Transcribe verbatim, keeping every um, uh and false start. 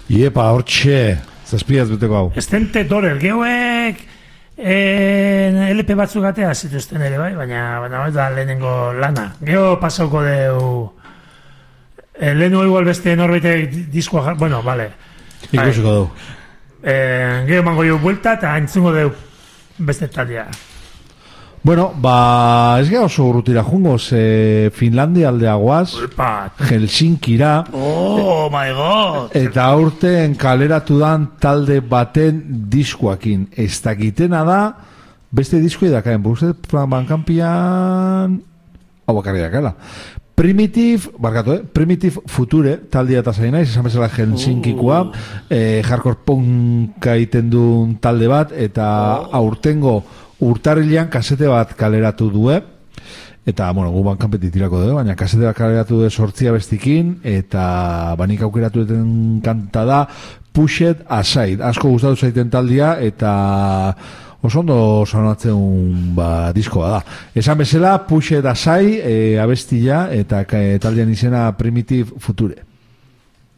Iepa, hortxe, zazpiaz beteko hau. Estente Dorer, geoek L P batzuk atea zituzten ere, bai? Baina, baina, da lehenengo lana. Geo pasauko deu lehenu igual beste norbete diskoa, bueno, vale. Ikusiko deu. Geo mango jo buelta eta entzungo deu beste taldea. Bueno, ba, ez gara oso urrutira jungoz, eh, Finlandia aldeagoaz, Helsinkira, oh my god, eta aurten kaleratu dan talde baten diskoakin. Ez dakitena da, beste diskoi dakaen, buzet, bankampian, hau bakarri dakala. Primitive, barkatu, eh? Primitive Future, taldea eta zainaiz, esan bezala Helsinkikoa, eh, hardcore punka iten duen talde bat, eta aurtengo urtarrilean kasete bat kaleratu due, eta, bueno, gu bankanpeti tirako dugu, baina kasete bat kaleratu due sortzia bestikin, eta banik aukeratu eten kanta da Push It Aside. Asko gustatu zaiten taldia, eta oso ondo sonatzen ba, diskoa da. Esan bezala, Push It Aside, e, abestia, eta e, taldean izena Primitive Future.